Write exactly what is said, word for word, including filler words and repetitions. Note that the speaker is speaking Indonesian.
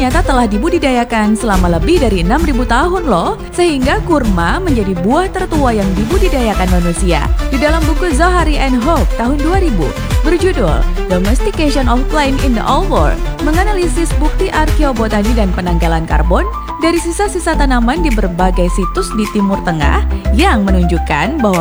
ternyata telah dibudidayakan selama lebih dari enam ribu tahun loh, sehingga kurma menjadi buah tertua yang dibudidayakan manusia. Di dalam buku Zohari and Hope tahun dua ribu, berjudul Domestication of Plant in the Old World, menganalisis bukti arkeobotani dan penanggalan karbon dari sisa-sisa tanaman di berbagai situs di Timur Tengah yang menunjukkan bahwa